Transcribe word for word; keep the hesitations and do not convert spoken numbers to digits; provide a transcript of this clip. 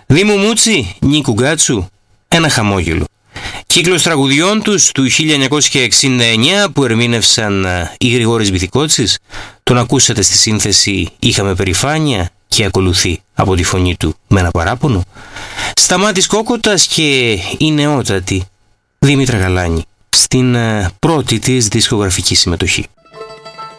Δήμου Μούτσι, Νίκου Γκάτσου, ένα χαμόγελο. Κύκλος τραγουδιών τους του χίλια εννιακόσια εξήντα εννιά που ερμήνευσαν οι Γρηγόρης Βυθικότσης, τον ακούσατε στη σύνθεση «Είχαμε περηφάνεια» και ακολουθεί από τη φωνή του με ένα παράπονο. Σταμάτης Κόκοτας και η νεότατη Δήμητρα Γαλάνη στην πρώτη της δισκογραφική συμμετοχή.